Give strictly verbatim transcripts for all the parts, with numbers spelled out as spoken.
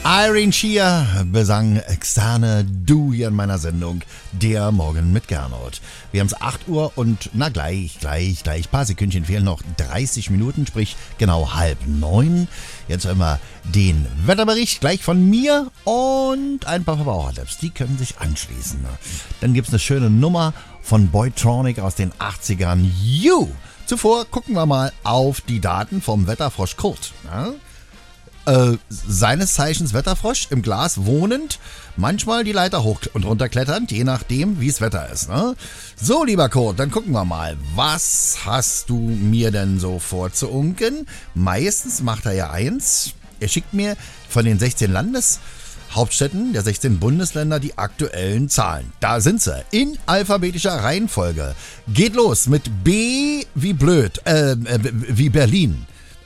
Irene Shear besang Xane Du hier in meiner Sendung Der Morgen mit Gernot. Wir haben es acht Uhr und na gleich, gleich, gleich, paar Sekündchen fehlen noch dreißig Minuten, sprich genau halb neun. Jetzt hören wir den Wetterbericht gleich von mir und ein paar Verbrauchertipps, die können sich anschließen. Dann gibt es eine schöne Nummer von Boytronic aus den achtzigern. You! Zuvor gucken wir mal auf die Daten vom Wetterfrosch Kurt. Ja? Äh, seines Zeichens Wetterfrosch, im Glas wohnend, manchmal die Leiter hoch und runter kletternd, je nachdem, wie es Wetter ist. Ne? So, lieber Kurt, dann gucken wir mal, was hast du mir denn so vorzuunken? Meistens macht er ja eins, er schickt mir von den sechzehn Landeshauptstädten der sechzehn Bundesländer die aktuellen Zahlen. Da sind sie, in alphabetischer Reihenfolge. Geht los mit B wie blöd, äh, äh wie Berlin.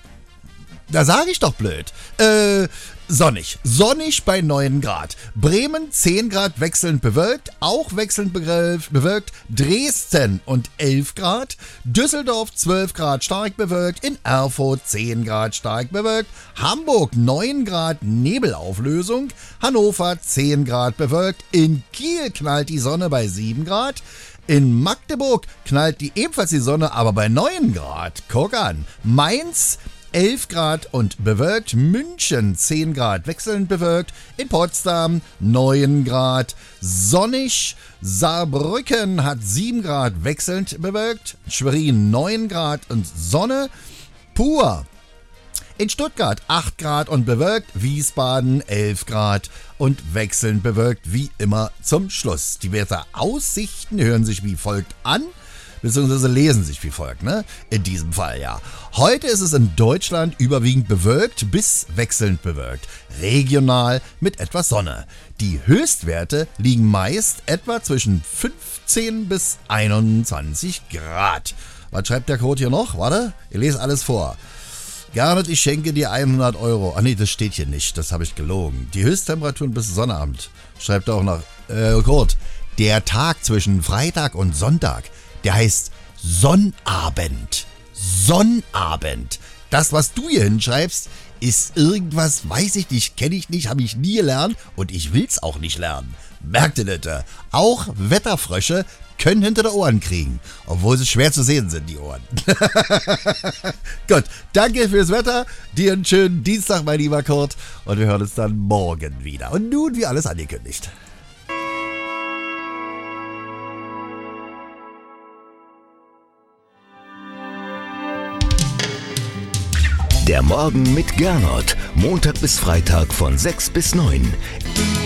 Da sage ich doch blöd. Äh, sonnig. Sonnig bei neun Grad. Bremen zehn Grad wechselnd bewölkt, auch wechselnd bewölkt. Dresden und elf Grad. Düsseldorf zwölf Grad stark bewölkt. In Erfurt zehn Grad stark bewölkt. Hamburg neun Grad Nebelauflösung. Hannover zehn Grad bewölkt. In Kiel knallt die Sonne bei sieben Grad. In Magdeburg knallt die ebenfalls die Sonne, aber bei neun Grad. Guck an. Mainz elf Grad und bewölkt, München zehn Grad wechselnd bewölkt, in Potsdam neun Grad sonnig, Saarbrücken hat sieben Grad wechselnd bewölkt, Schwerin neun Grad und Sonne, pur. In Stuttgart acht Grad und bewölkt, Wiesbaden elf Grad und wechselnd bewölkt, wie immer zum Schluss. Die Wetteraussichten hören sich wie folgt an. Beziehungsweise lesen sich wie folgt, ne? In diesem Fall ja. Heute ist es in Deutschland überwiegend bewölkt bis wechselnd bewölkt. Regional mit etwas Sonne. Die Höchstwerte liegen meist etwa zwischen fünfzehn bis einundzwanzig Grad. Was schreibt der Code hier noch? Warte, ich lese alles vor. Gernot, ich schenke dir hundert Euro. Ah nee, das steht hier nicht, das habe ich gelogen. Die Höchsttemperaturen bis Sonnabend. Schreibt er auch noch. Äh, Code, der Tag zwischen Freitag und Sonntag, der heißt Sonnabend. Sonnabend. Das, was du hier hinschreibst, ist irgendwas, weiß ich nicht, kenne ich nicht, habe ich nie gelernt und ich will's auch nicht lernen. Merkt ihr das? Auch Wetterfrösche können hinter die Ohren kriegen, obwohl sie schwer zu sehen sind, die Ohren. Gut, danke fürs Wetter, dir einen schönen Dienstag, mein lieber Kurt, und wir hören uns dann morgen wieder. Und nun, wie alles angekündigt. Der Morgen mit Gernot. Montag bis Freitag von sechs bis neun.